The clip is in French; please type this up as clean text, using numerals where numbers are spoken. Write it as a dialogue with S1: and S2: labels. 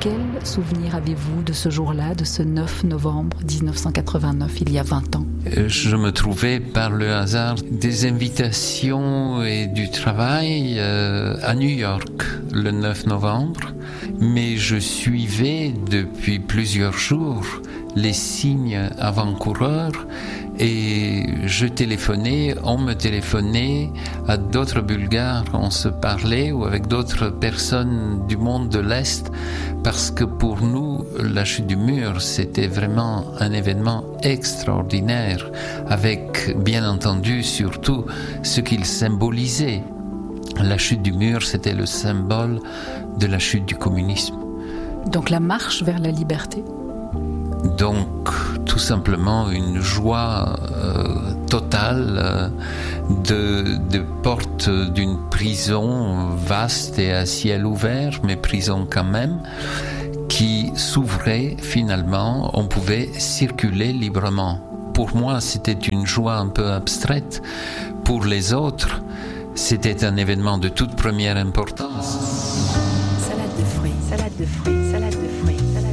S1: Quel souvenir avez-vous de ce jour-là, de ce 9 novembre 1989, il y a 20 ans?
S2: Je me trouvais par le hasard des invitations et du travail à New York le 9 novembre, mais je suivais depuis plusieurs jours les signes avant-coureurs et on me téléphonait à d'autres Bulgares, on se parlait ou avec d'autres personnes du monde de l'Est, parce que pour nous, la chute du mur, c'était vraiment un événement extraordinaire, avec bien entendu surtout ce qu'il symbolisait. La chute du mur, c'était le symbole de la chute du communisme.
S1: Donc la marche vers la liberté?
S2: Donc, tout simplement une joie totale de porte d'une prison vaste et à ciel ouvert, mais prison quand même, qui s'ouvrait finalement, on pouvait circuler librement. Pour moi, c'était une joie un peu abstraite. Pour les autres, c'était un événement de toute première importance.
S3: Salade de fruits.